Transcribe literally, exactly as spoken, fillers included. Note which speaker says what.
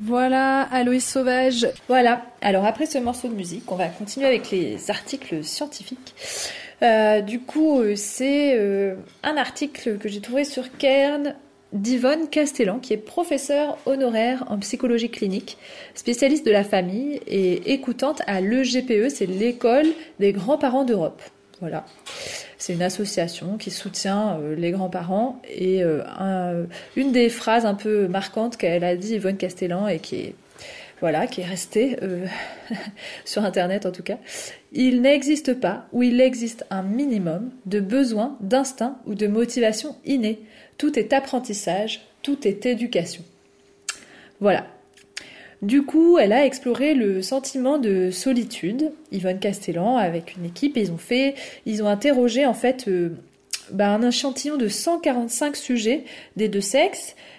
Speaker 1: Voilà, Aloïs Sauvage. Voilà, alors après ce morceau de musique, on va continuer avec les articles scientifiques. Euh, du coup, euh, c'est euh, un article que j'ai trouvé sur Cairn d'Yvonne Castellan, qui est professeure honoraire en psychologie clinique, spécialiste de la famille et écoutante à l'E G P E, c'est l'École des grands-parents d'Europe. Voilà. C'est une association qui soutient euh, les grands-parents et euh, un, une des phrases un peu marquantes qu'elle a dit Yvonne Castellan et qui est voilà, qui est restée euh, sur internet en tout cas. Il n'existe pas ou il existe un minimum de besoin, d'instinct ou de motivation innée. Tout est apprentissage, tout est éducation. Voilà. Du coup, elle a exploré le sentiment de solitude, Yvonne Castellan, avec une équipe, et ils ont fait, ils ont interrogé en fait euh, bah, un échantillon de cent quarante-cinq sujets des deux sexes,